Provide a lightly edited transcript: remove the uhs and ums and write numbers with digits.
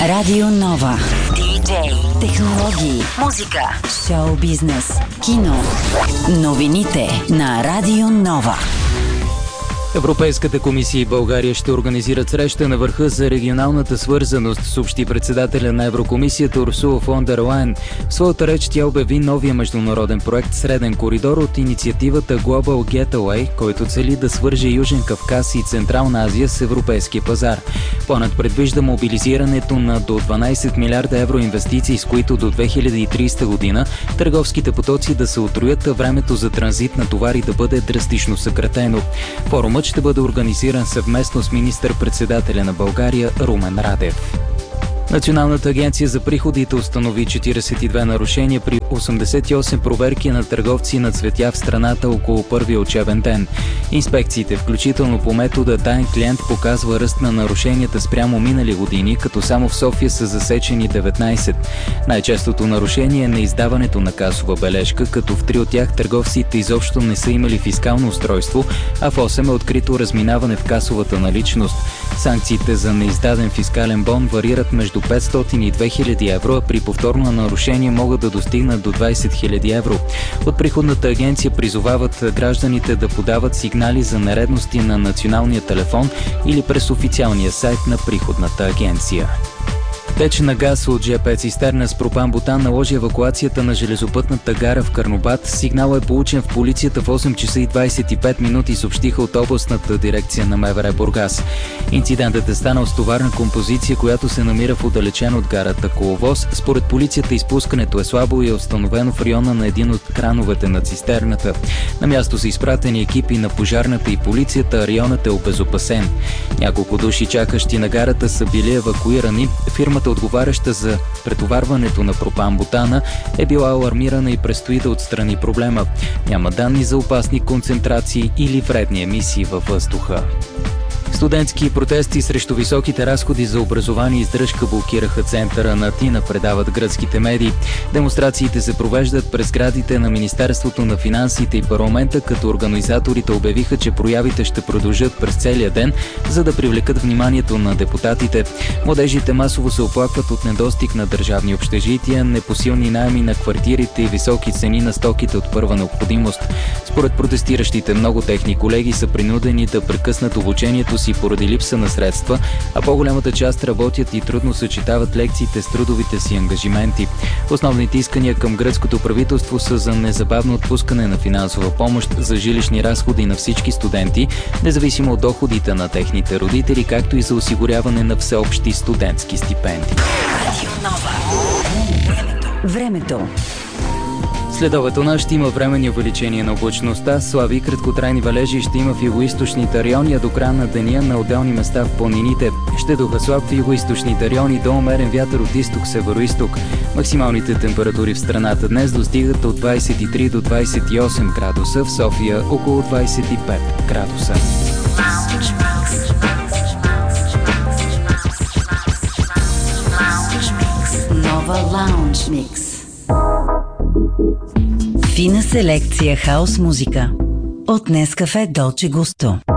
Радио Нова. Диджей, технологии, музика, шоу бизнес, кино. Новините на Радио Нова. Европейската комисия и България ще организират среща на върха за регионалната свързаност, съобщи председателя на Еврокомисията Урсула фон дер Лайен. В своята реч тя обяви новия международен проект Среден коридор от инициативата Global Gateway, който цели да свърже Южен Кавказ и Централна Азия с европейския пазар. Планът предвижда мобилизирането на до 12 милиарда евро инвестиции, с които до 2030 година търговските потоци да се утроят, а времето за транзит на товари да бъде драстично съкратено. Форумът ще бъде организиран съвместно с министър-председателя на България Румен Радев. Националната агенция за приходите установи 42 нарушения при 88 проверки на търговци на цветя в страната около първия учебен ден. Инспекциите, включително по метода таен клиент, показва ръст на нарушенията спрямо минали години, като само в София са засечени 19. Най-честото нарушение е на издаването на касова бележка, като в 3 от тях търговците изобщо не са имали фискално устройство, а в 8 е открито разминаване в касовата наличност. Санкциите за неиздаден фискален бон варират между 500 и 2000 евро, а при повторно нарушение могат да достигнат до 20 000 евро. От приходната агенция призовават гражданите да подават сигнали за нередности на националния телефон или през официалния сайт на приходната агенция. Теч на газ от ЖП цистерна с пропан-бутан наложи евакуацията на железопътната гара в Карнобат. Сигналът е получен в полицията в 8 часа и 25 минути, съобщиха от областната дирекция на МВР Бургас. Инцидентът е станал с товарна композиция, която се намира в отдалечен от гарата коловоз. Според полицията изпускането е слабо и е установено в района на един от крановете на цистерната. На място са изпратени екипи на пожарната и полицията, а районът е обезопасен. Няколко души, чакащи на гарата, са били евакуирани. Фирмата, отговаряща за претоварването на пропан-бутана, е била алармирана и предстои да отстрани проблема. Няма данни за опасни концентрации или вредни емисии във въздуха. Студентски протести срещу високите разходи за образование и издръжка блокираха центъра на Атина, предават гръцките медии. Демонстрациите се провеждат през сградите на Министерството на финансите и парламента, като организаторите обявиха, че проявите ще продължат през целия ден, за да привлекат вниманието на депутатите. Младежите масово се оплакват от недостиг на държавни общежития, непосилни наеми на квартирите и високи цени на стоките от първа необходимост. Според протестиращите, много техни колеги са принудени да прекъснат обучението си поради липса на средства, а по-голямата част работят и трудно съчетават лекциите с трудовите си ангажименти. Основните искания към гръцкото правителство са за незабавно отпускане на финансова помощ за жилищни разходи на всички студенти, независимо от доходите на техните родители, както и за осигуряване на всеобщи студентски стипендии. Времето. Следобед нощ ще има временни увеличения на облачността, слаби и краткотрайни валежи ще има в югоизточните райони, а до края на деня на отделни места в планините. Ще духа слаб в югоизточните райони до умерен вятър от изток-североизток. Максималните температури в страната днес достигат от 23 до 28 градуса, в София около 25 градуса. Нова Лаунж Микс. Фина селекция хаус музика от Нескафе Долче Густо.